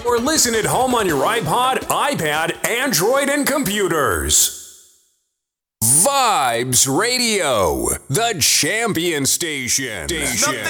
Or listen at home on your iPod, iPad, Android, and computers. Vibes Radio, the champion station.